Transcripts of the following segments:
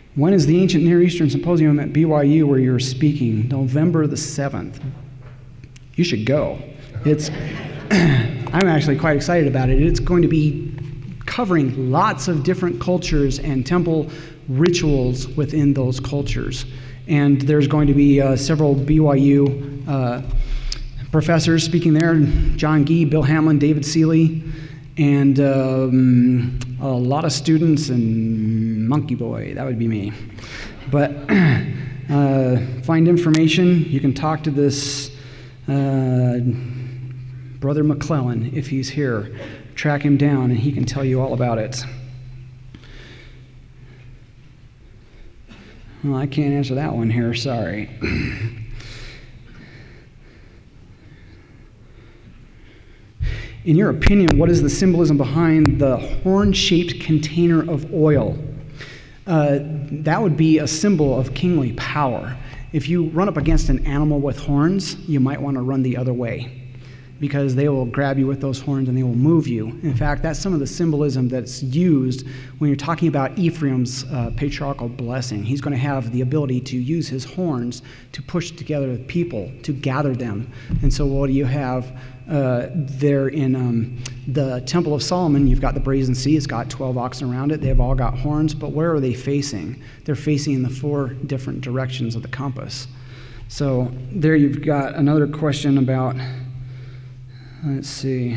When is the Ancient Near Eastern Symposium at BYU where you're speaking? November the 7th. You should go. I'm actually quite excited about it. It's going to be covering lots of different cultures and temple rituals within those cultures. And there's going to be several BYU professors speaking there, John Gee, Bill Hamlin, David Seeley, and a lot of students and Monkey Boy, that would be me. But find information. You can talk to this Brother McClellan if he's here. Track him down and he can tell you all about it. Well, I can't answer that one here, sorry. In your opinion, what is the symbolism behind the horn-shaped container of oil? That would be a symbol of kingly power. If you run up against an animal with horns, you might want to run the other way, because they will grab you with those horns and they will move you. In fact, that's some of the symbolism that's used when you're talking about Ephraim's patriarchal blessing. He's going to have the ability to use his horns to push together the people, to gather them. And so what do you have there in the Temple of Solomon? You've got the brazen sea. It's got 12 oxen around it. They've all got horns, but where are they facing? They're facing in the 4 different directions of the compass. So there you've got another question about... Let's see.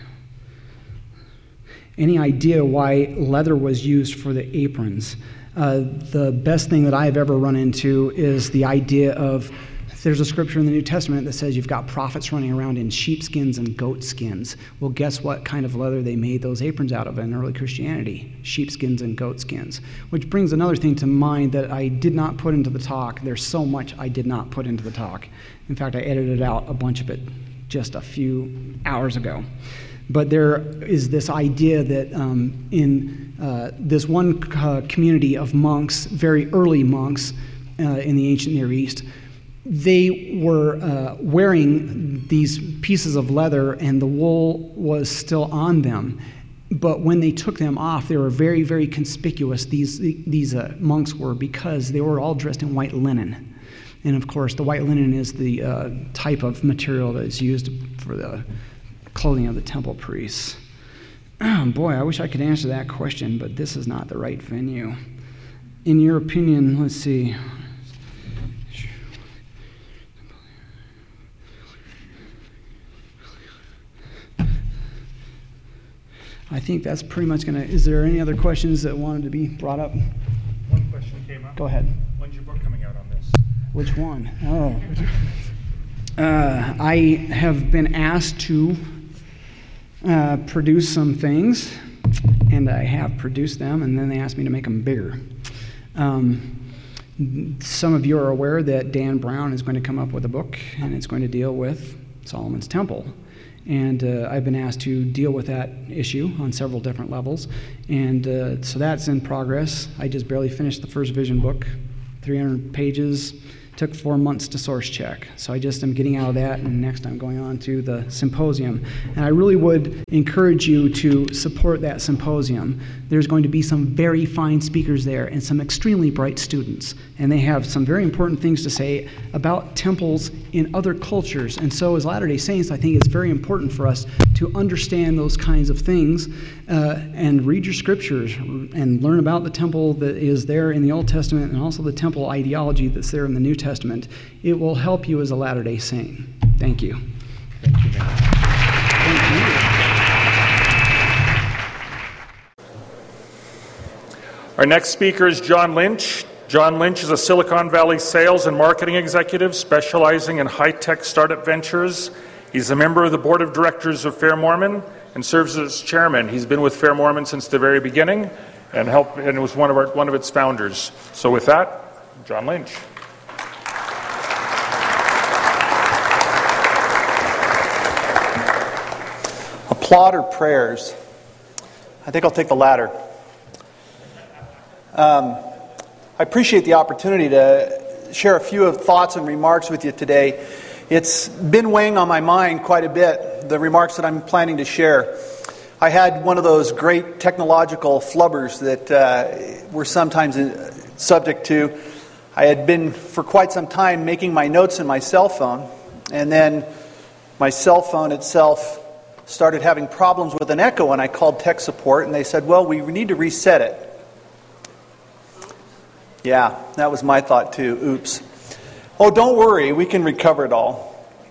Any idea why leather was used for the aprons? The best thing that I've ever run into is the idea of, there's a scripture in the New Testament that says you've got prophets running around in sheepskins and goat skins. Well, guess what kind of leather they made those aprons out of in early Christianity? Sheepskins and goat skins. Which brings another thing to mind that I did not put into the talk. There's so much I did not put into the talk. In fact, I edited out a bunch of it just a few hours ago. But there is this idea that in this one community of monks, very early monks in the ancient Near East, they were wearing these pieces of leather and the wool was still on them. But when they took them off, they were very, very conspicuous, these monks were, because they were all dressed in white linen. And of course, the white linen is the type of material that is used for the clothing of the temple priests. Boy, I wish I could answer that question, but this is not the right venue. In your opinion, let's see. I think that's pretty much going to... Is there any other questions that wanted to be brought up? One question came up. Go ahead. When's your book coming out on this? Which one? Oh. I have been asked to produce some things, and I have produced them, and then they asked me to make them bigger. Some of you are aware that Dan Brown is going to come up with a book, and it's going to deal with Solomon's Temple. And I've been asked to deal with that issue on several different levels. And so that's in progress. I just barely finished the first vision book, 300 pages. Took 4 months to source check. So I just am getting out of that, and next I'm going on to the symposium. And I really would encourage you to support that symposium. There's going to be some very fine speakers there and some extremely bright students. And they have some very important things to say about temples in other cultures. And so as Latter-day Saints, I think it's very important for us to understand those kinds of things and read your scriptures and learn about the temple that is there in the Old Testament and also the temple ideology that's there in the New Testament. It will help you as a Latter-day Saint. Thank you. Thank you very much. Thank you. Our next speaker is John Lynch. John Lynch is a Silicon Valley sales and marketing executive specializing in high-tech startup ventures. He's a member of the board of directors of Fair Mormon and serves as chairman. He's been with Fair Mormon since the very beginning and was one of its founders. So with that, John Lynch. Applaud or prayers? I think I'll take the latter. I appreciate the opportunity to share a few of thoughts and remarks with you today. It's been weighing on my mind quite a bit, the remarks that I'm planning to share. I had one of those great technological flubbers that were sometimes subject to, I had been for quite some time making my notes in my cell phone, and then my cell phone itself started having problems with an echo, and I called tech support, and they said, well, we need to reset it. Yeah, that was my thought too. Oops. Oh, don't worry, we can recover it all.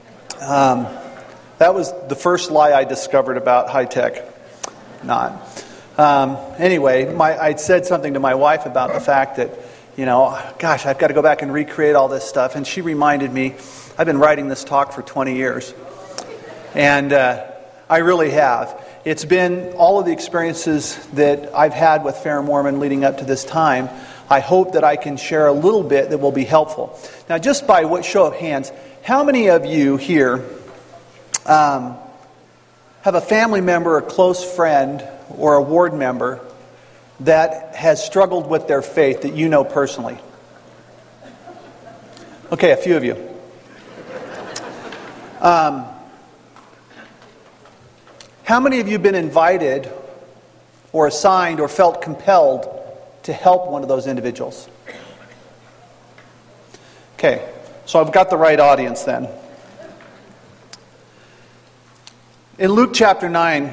That was the first lie I discovered about high tech. Not. Anyway, I'd said something to my wife about the fact that, gosh, I've got to go back and recreate all this stuff. And she reminded me, I've been writing this talk for 20 years. And I really have. It's been all of the experiences that I've had with Fair Mormon leading up to this time. I hope that I can share a little bit that will be helpful. Now, just by what show of hands, how many of you here have a family member, a close friend, or a ward member that has struggled with their faith that you know personally? Okay, a few of you. How many of you have been invited or assigned or felt compelled to help one of those individuals? Okay, so I've got the right audience then. In Luke chapter 9,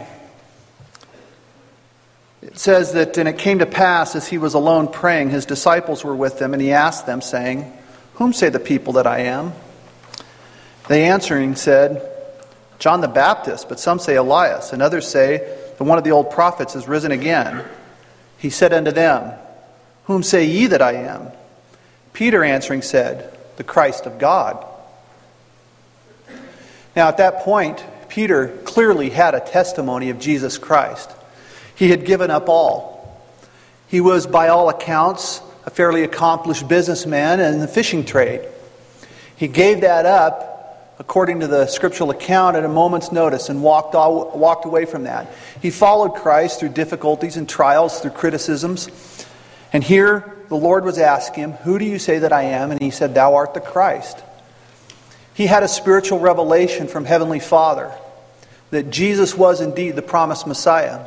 it says that, and it came to pass as he was alone praying, his disciples were with him, and he asked them, saying, whom say the people that I am? They answering said, John the Baptist, but some say Elias, and others say that one of the old prophets is risen again. He said unto them, whom say ye that I am? Peter answering said, the Christ of God. Now at that point, Peter clearly had a testimony of Jesus Christ. He had given up all. He was, by all accounts, a fairly accomplished businessman in the fishing trade. He gave that up, according to the scriptural account, at a moment's notice and walked away from that. He followed Christ through difficulties and trials, through criticisms. And here the Lord was asking him, who do you say that I am? And he said, thou art the Christ. He had a spiritual revelation from Heavenly Father that Jesus was indeed the promised Messiah.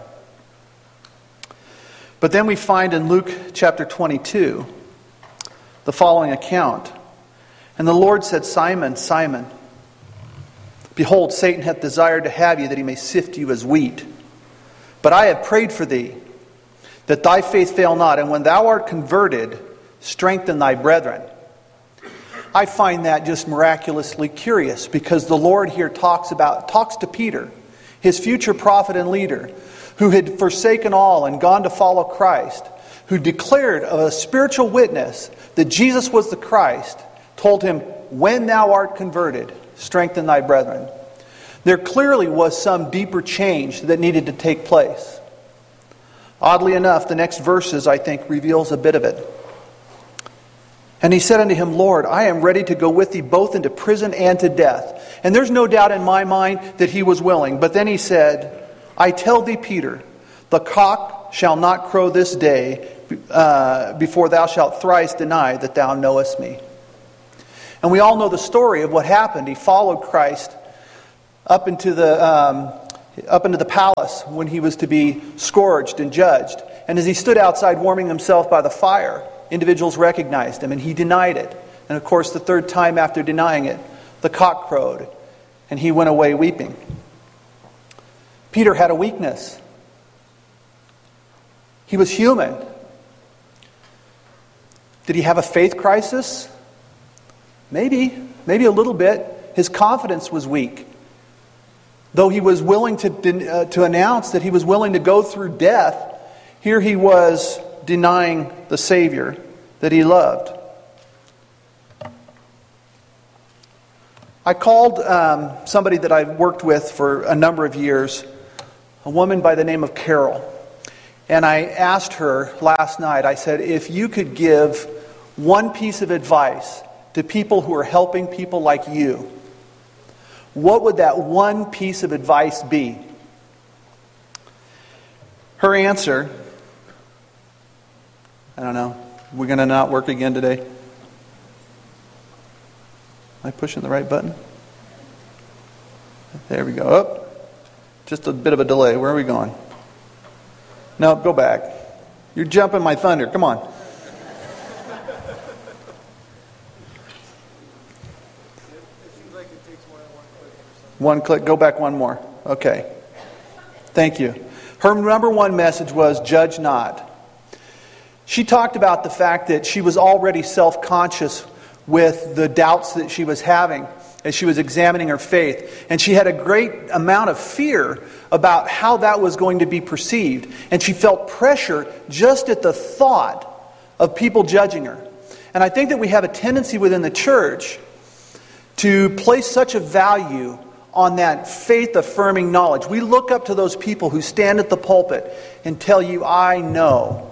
But then we find in Luke chapter 22 the following account. And the Lord said, Simon, Simon, behold, Satan hath desired to have you, that he may sift you as wheat. But I have prayed for thee, that thy faith fail not, and when thou art converted, strengthen thy brethren. I find that just miraculously curious, because the Lord here talks to Peter, his future prophet and leader, who had forsaken all and gone to follow Christ, who declared of a spiritual witness that Jesus was the Christ, told him, when thou art converted, strengthen thy brethren. There clearly was some deeper change that needed to take place. Oddly enough, the next verses, I think, reveals a bit of it. And he said unto him, Lord, I am ready to go with thee both into prison and to death. And there's no doubt in my mind that he was willing. But then he said, I tell thee, Peter, the cock shall not crow this day before thou shalt thrice deny that thou knowest me. And we all know the story of what happened. He followed Christ up into the palace when he was to be scourged and judged. And as he stood outside warming himself by the fire, individuals recognized him, and he denied it. And of course, the third time after denying it, the cock crowed, and he went away weeping. Peter had a weakness. He was human. Did he have a faith crisis? Maybe a little bit. His confidence was weak. Though he was willing to announce that he was willing to go through death, here he was denying the Savior that he loved. I called somebody that I've worked with for a number of years, a woman by the name of Carol. And I asked her last night, I said, if you could give one piece of advice to people who are helping people like you, what would that one piece of advice be? Her answer, I don't know, we're going to not work again today? Am I pushing the right button? There we go. Oh, just a bit of a delay. Where are we going? No, go back. You're jumping my thunder. Come on. One click. Go back one more. Okay. Thank you. Her number one message was, judge not. She talked about the fact that she was already self-conscious with the doubts that she was having as she was examining her faith. And she had a great amount of fear about how that was going to be perceived. And she felt pressure just at the thought of people judging her. And I think that we have a tendency within the church to place such a value on that faith-affirming knowledge. We look up to those people who stand at the pulpit and tell you, I know.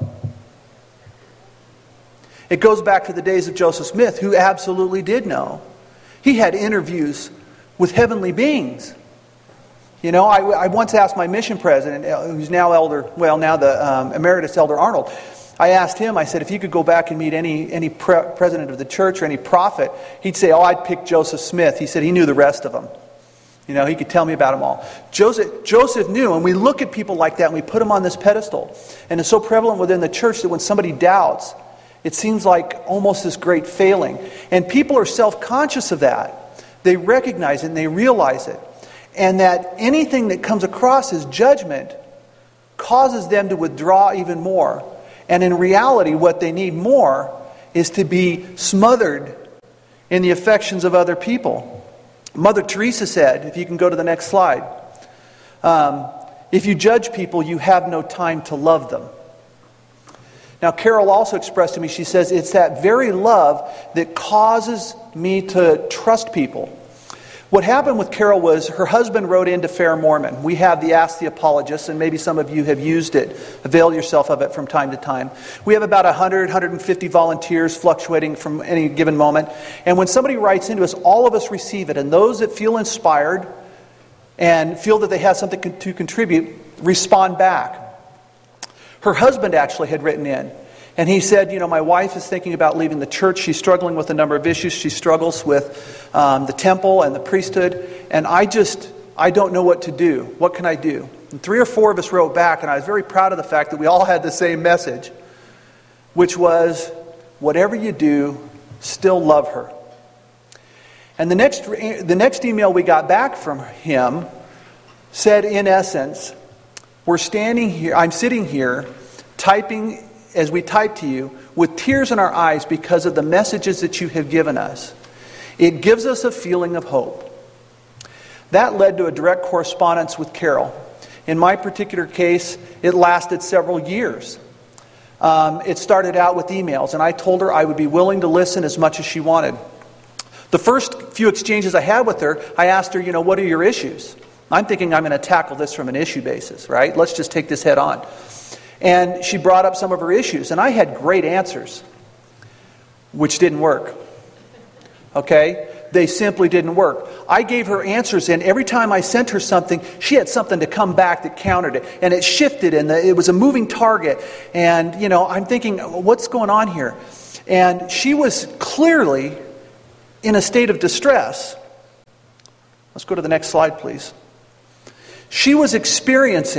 It goes back to the days of Joseph Smith, who absolutely did know. He had interviews with heavenly beings. You know, I once asked my mission president, who's now the emeritus Elder Arnold, I asked him, I said, if you could go back and meet any president of the church or any prophet, he'd say, I'd pick Joseph Smith. He said he knew the rest of them. You know, he could tell me about them all. Joseph knew, and we look at people like that and we put them on this pedestal. And it's so prevalent within the church that when somebody doubts, it seems like almost this great failing. And people are self-conscious of that. They recognize it and they realize it. And that anything that comes across as judgment causes them to withdraw even more. And in reality, what they need more is to be smothered in the affections of other people. Mother Teresa said, if you can go to the next slide, if you judge people, you have no time to love them. Now, Carol also expressed to me, she says, it's that very love that causes me to trust people. What happened with Carol was her husband wrote into Fair Mormon. We have the Ask the Apologist, and maybe some of you have used it. Avail yourself of it from time to time. We have about 100, 150 volunteers fluctuating from any given moment. And when somebody writes into us, all of us receive it. And those that feel inspired and feel that they have something to contribute, respond back. Her husband actually had written in. And he said, you know, my wife is thinking about leaving the church. She's struggling with a number of issues. She struggles with the temple and the priesthood. And I don't know what to do. What can I do? And 3 or 4 of us wrote back, and I was very proud of the fact that we all had the same message, which was, whatever you do, still love her. And the next email we got back from him said, in essence, I'm sitting here typing as we type to you with tears in our eyes because of the messages that you have given us. It gives us a feeling of hope. That led to a direct correspondence with Carol. In my particular case, it lasted several years. It started out with emails, and I told her I would be willing to listen as much as she wanted. The first few exchanges I had with her, I asked her, you know, what are your issues? I'm thinking I'm going to tackle this from an issue basis, right? Let's just take this head on. And she brought up some of her issues, and I had great answers, which didn't work. Okay? They simply didn't work. I gave her answers, and every time I sent her something, she had something to come back that countered it. And it shifted, and it was a moving target. And, you know, I'm thinking, what's going on here? And she was clearly in a state of distress. Let's go to the next slide, please. She was experiencing